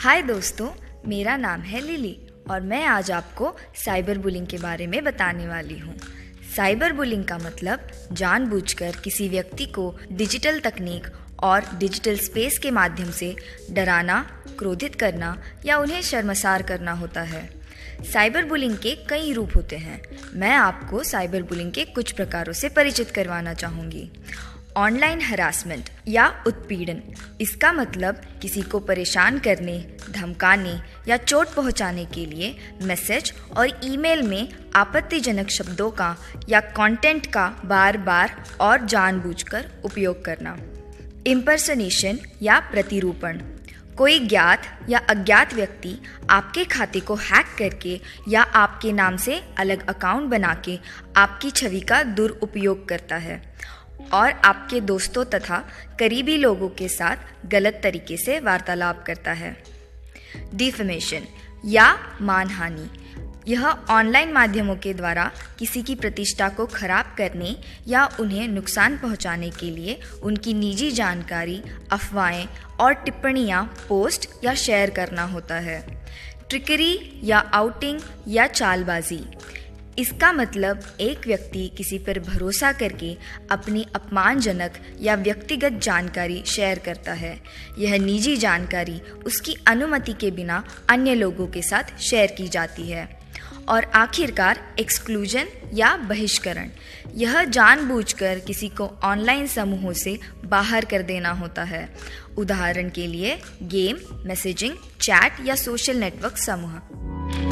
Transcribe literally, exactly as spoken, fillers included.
हाय दोस्तों, मेरा नाम है लिली और मैं आज आपको साइबर बुलिंग के बारे में बताने वाली हूँ। साइबर बुलिंग का मतलब जानबूझकर किसी व्यक्ति को डिजिटल तकनीक और डिजिटल स्पेस के माध्यम से डराना, क्रोधित करना या उन्हें शर्मसार करना होता है। साइबर बुलिंग के कई रूप होते हैं। मैं आपको साइबर बुलिंग के कुछ प्रकारों से परिचित करवाना चाहूँगी। ऑनलाइन हरासमेंट या उत्पीड़न, इसका मतलब किसी को परेशान करने, धमकाने या चोट पहुंचाने के लिए मैसेज और ईमेल में आपत्तिजनक शब्दों का या कंटेंट का बार बार और जानबूझकर उपयोग करना। इम्पर्सनेशन या प्रतिरूपण, कोई ज्ञात या अज्ञात व्यक्ति आपके खाते को हैक करके या आपके नाम से अलग अकाउंट बना के आपकी छवि का दुरुपयोग करता है और आपके दोस्तों तथा करीबी लोगों के साथ गलत तरीके से वार्तालाप करता है। डिफेमेशन या मानहानि, यह ऑनलाइन माध्यमों के द्वारा किसी की प्रतिष्ठा को खराब करने या उन्हें नुकसान पहुंचाने के लिए उनकी निजी जानकारी, अफवाहें और टिप्पणियां पोस्ट या शेयर करना होता है। ट्रिकरी या आउटिंग या चालबाजी, इसका मतलब एक व्यक्ति किसी पर भरोसा करके अपनी अपमानजनक या व्यक्तिगत जानकारी शेयर करता है। यह निजी जानकारी उसकी अनुमति के बिना अन्य लोगों के साथ शेयर की जाती है। और आखिरकार एक्सक्लूजन या बहिष्करण, यह जानबूझकर किसी को ऑनलाइन समूहों से बाहर कर देना होता है। उदाहरण के लिए गेम, मैसेजिंग, चैट या सोशल नेटवर्क समूह।